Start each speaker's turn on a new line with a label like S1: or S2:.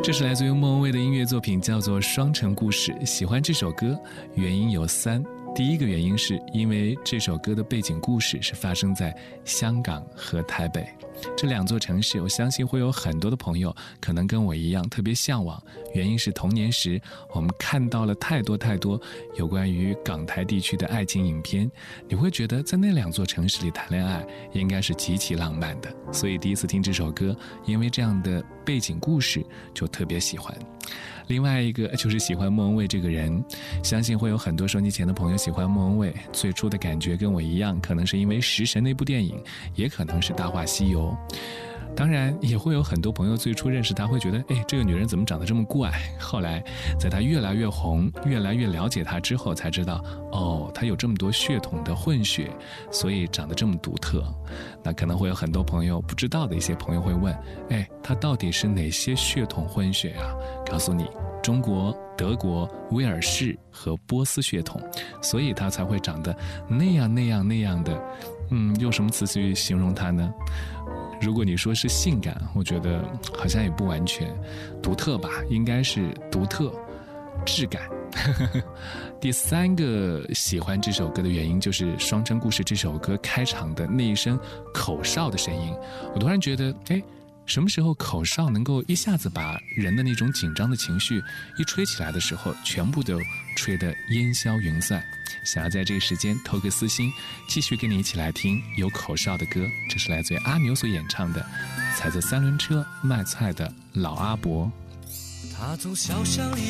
S1: 这是来自于莫文蔚的音乐作品，叫做《双城故事》。喜欢这首歌原因有三，第一个原因是因为这首歌的背景故事是发生在香港和台北这两座城市，我相信会有很多的朋友可能跟我一样特别向往。原因是童年时我们看到了太多有关于港台地区的爱情影片，你会觉得在那两座城市里谈恋爱应该是极其浪漫的，所以第一次听这首歌，因为这样的背景故事就特别喜欢。另外一个就是喜欢莫文蔚这个人，相信会有很多收音机前的朋友喜欢莫文蔚，最初的感觉跟我一样，可能是因为食神那部电影，也可能是大话西游。当然也会有很多朋友最初认识她会觉得这个女人怎么长得这么怪，后来在她越来越红，越来越了解她之后才知道，她有这么多血统的混血，所以长得这么独特。那可能会有很多朋友不知道的一些朋友会问，她到底是哪些血统混血啊？告诉你，中国、德国、威尔士和波斯血统，所以她才会长得那样的。用什么词去形容她呢？如果你说是性感，我觉得好像也不完全。独特吧，应该是独特、质感。第三个喜欢这首歌的原因就是《双城故事》这首歌开场的那一声口哨的声音，我突然觉得什么时候口哨能够一下子把人的那种紧张的情绪一吹起来的时候，全部都吹得烟消云散。想要在这个时间投个私心，继续跟你一起来听有口哨的歌，这是来自于阿牛所演唱的《踩着三轮车卖菜的老阿伯》。
S2: 他从小巷里